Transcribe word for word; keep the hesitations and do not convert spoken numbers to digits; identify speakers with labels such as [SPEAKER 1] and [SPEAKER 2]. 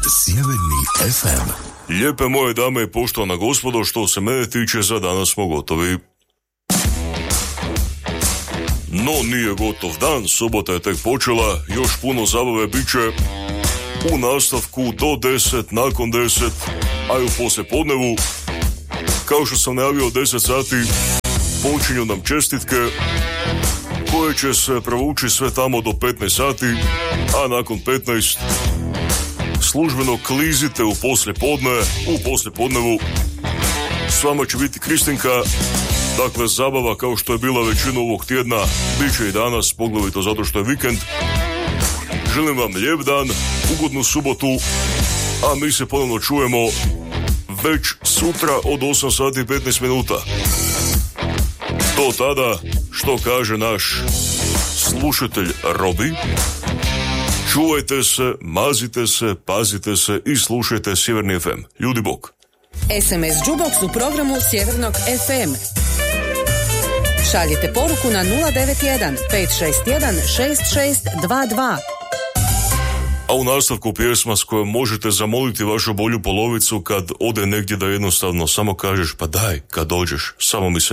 [SPEAKER 1] Sjeverni ef em.
[SPEAKER 2] Lijepe moje dame i poštovana gospodo, što se mene tiče, za danas smo gotovi. No nije gotov dan, subota je tek počela, još puno zabave bit će u nastavku do deset, nakon deset, a i u poslijepodnevu. Kao što sam najavio, deset sati počinju nam čestitke koje će se provući sve tamo do petnaest sati, a nakon petnaest službeno klizite u poslijepodne. U poslijepodnevu s vama će biti Kristinka. Dakle, zabava kao što je bila većinu ovog tjedna bit će i danas, poglavito zato što je vikend. Želim vam lijep dan, ugodnu subotu, a mi se ponovno čujemo već sutra od osam sati i petnaest minuta. Do tada, što kaže naš slušatelj Robi, čuvajte se, mazite se, pazite se i slušajte Sjeverni ef em. Ljudi bok.
[SPEAKER 3] es em es Jukebox u programu Sjevernog ef em. Šaljite poruku na nula devet jedan pet šest jedan šest šest dva dva.
[SPEAKER 2] A u nastavku pjesma s kojom možete zamoliti vašu bolju polovicu kad ode negdje da jednostavno samo kažeš pa daj kad dođeš, samo mi se